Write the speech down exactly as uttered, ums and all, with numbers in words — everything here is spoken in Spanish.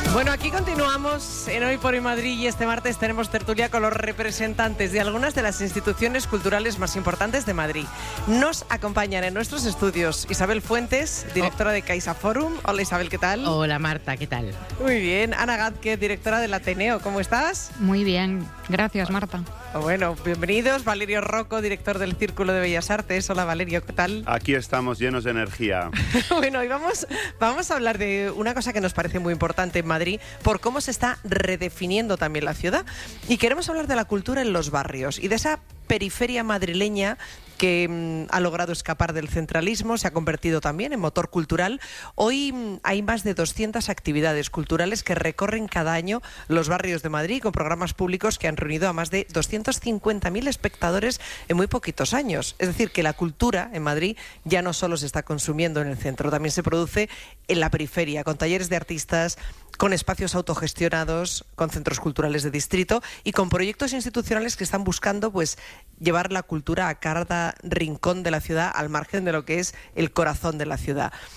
Bueno, aquí continuamos en Hoy por Hoy Madrid y este martes tenemos tertulia con los representantes de algunas de las instituciones culturales más importantes de Madrid. Nos acompañan en nuestros estudios Isabel Fuentes, directora de Caixa Forum. Hola Isabel, ¿qué tal? Hola Marta, ¿qué tal? Muy bien. Ana Gázquez, directora del Ateneo, ¿cómo estás? Muy bien, gracias Marta. Bueno, bienvenidos. Valerio Rocco, director del Círculo de Bellas Artes. Hola Valerio, ¿qué tal? Aquí estamos llenos de energía. Bueno, hoy vamos, vamos a hablar de una cosa que nos parece muy importante en Madrid, por cómo se está redefiniendo también la ciudad. Y queremos hablar de la cultura en los barrios y de esa periferia madrileña que mmm, ha logrado escapar del centralismo, se ha convertido también en motor cultural. Hoy mmm, hay más de doscientas actividades culturales que recorren cada año los barrios de Madrid con programas públicos que han reunido a más de doscientos cincuenta mil espectadores en muy poquitos años. Es decir, que la cultura en Madrid ya no solo se está consumiendo en el centro, también se produce en la periferia, con talleres de artistas, con espacios autogestionados, con centros culturales de distrito y con proyectos institucionales que están buscando pues llevar la cultura a cada rincón de la ciudad al margen de lo que es el corazón de la ciudad.